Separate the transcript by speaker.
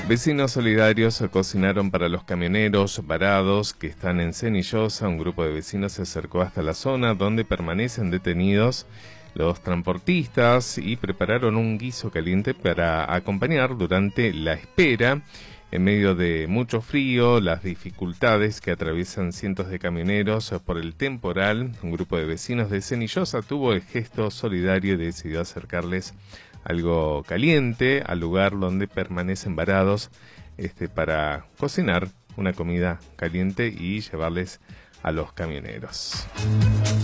Speaker 1: Vecinos solidarios cocinaron para los camioneros varados que están en Cenillosa. Un grupo de vecinos se acercó hasta la zona donde permanecen detenidos los transportistas y prepararon un guiso caliente para acompañar durante la espera. En medio de mucho frío, las dificultades que atraviesan cientos de camioneros por el temporal, un grupo de vecinos de Cenillosa tuvo el gesto solidario y decidió acercarles algo caliente al lugar donde permanecen varados para cocinar una comida caliente y llevarles a los camioneros.